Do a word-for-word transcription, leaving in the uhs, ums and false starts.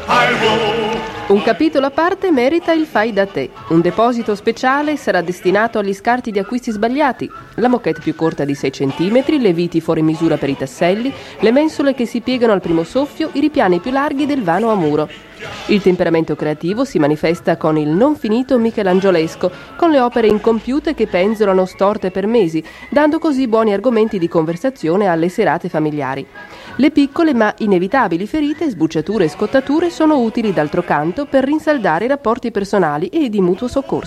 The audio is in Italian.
Un capitolo a parte merita il Fai da te. Un deposito speciale sarà destinato agli scarti di acquisti sbagliati. La moquette più corta di sei centimetri, le viti fuori misura per i tasselli, le mensole che si piegano al primo soffio, i ripiani più larghi del vano a muro. Il temperamento creativo si manifesta con il non finito michelangiolesco, con le opere incompiute che penzolano storte per mesi, dando così buoni argomenti di conversazione alle serate familiari. Le piccole ma inevitabili ferite, sbucciature e scottature sono utili d'altro canto per rinsaldare i rapporti personali e di mutuo soccorso.